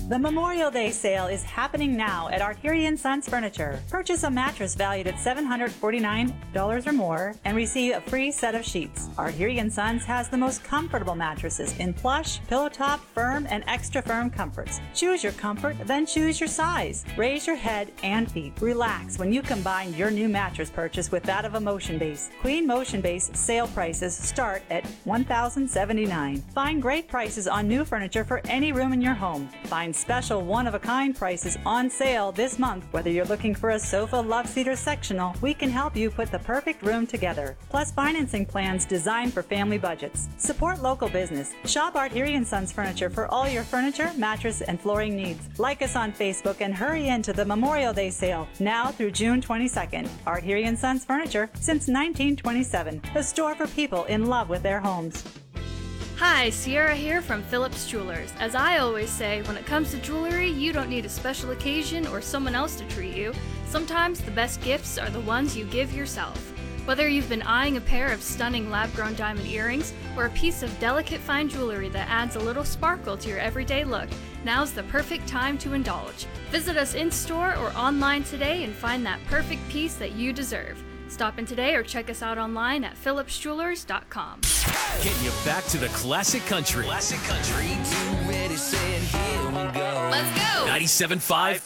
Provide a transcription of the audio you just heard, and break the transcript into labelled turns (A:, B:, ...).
A: The Memorial Day sale is happening now at Arturian Sons Furniture. Purchase a mattress valued at $749 or more and receive a free set of sheets. Arturian Sons has the most comfortable mattresses in plush, pillow top, firm, and extra firm comforts. Choose your comfort, then choose your size. Raise your head and feet. Relax when you combine your new mattress purchase with that of a Motion Base. Queen Motion Base sale prices start at $1,079. Find great prices on new furniture for any room in your home. Find special one-of-a-kind prices on sale this month. Whether you're looking for a sofa, love seat, or sectional, we can help you put the perfect room together. Plus financing plans designed for family budgets. Support local business. Shop Arturian Sons Furniture for all your furniture, mattress, and flooring needs. Like us on Facebook and hurry into the Memorial Day sale now through June 22nd. Arturian Sons Furniture since 1927. A store for people in love with their homes.
B: Hi, Sierra here from Phillips Jewelers. As I always say, when it comes to jewelry, you don't need a special occasion or someone else to treat you. Sometimes the best gifts are the ones you give yourself. Whether you've been eyeing a pair of stunning lab-grown diamond earrings or a piece of delicate fine jewelry that adds a little sparkle to your everyday look, now's the perfect time to indulge. Visit us in-store or online today and find that perfect piece that you deserve. Stop in today or check us out online at phillipsjewelers.com.
C: Getting you back to the classic country. Classic country.
D: Ready, set, here we go.
B: Let's go!
C: 97.5